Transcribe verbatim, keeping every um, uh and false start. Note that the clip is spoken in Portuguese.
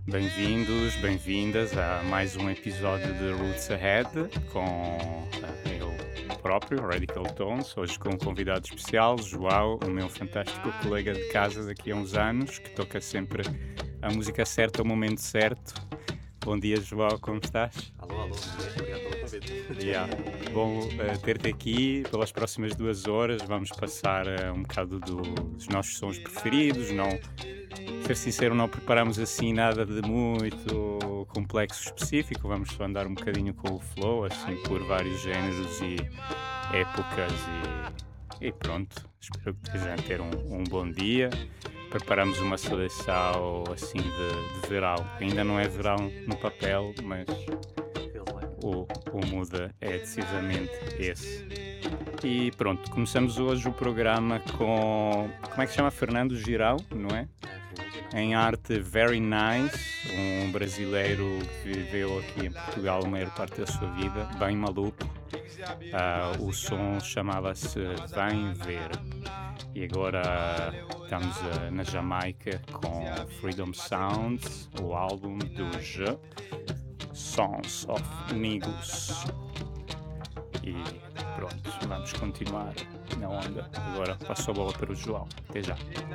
Bem-vindos, bem-vindas a mais um episódio de Roots Ahead com eh, eu próprio, Radical Tones, hoje com um convidado especial, João, o meu fantástico colega de casa daqui a uns anos, que toca sempre a música certa ao momento certo. Bom dia, João, como estás? Alô, alô, bom dia, obrigado pelo convite. Yeah. Bom eh, ter-te aqui pelas próximas duas horas. Vamos passar eh, um bocado do- dos nossos sons preferidos. Não, ser sincero, não preparamos assim nada de muito complexo específico. Vamos só andar um bocadinho com o flow, assim, por vários géneros e épocas e, e pronto. Espero que estejam a ter um, um bom dia. Preparamos uma seleção assim de, de verão. Ainda não é verão no papel, mas Feels like. o, o muda é decisamente esse. E pronto, começamos hoje o programa com, como é que se chama? Fernando Girão, não é? Em arte Very Nice, um brasileiro que viveu aqui em Portugal a maior parte da sua vida, bem maluco. Ah, o som chamava-se Vem Ver. E agora estamos ah, na Jamaica com Freedom Sounds, o álbum dos Sons of Negus. E pronto, vamos continuar na onda. Agora passo a bola para o João. Até já.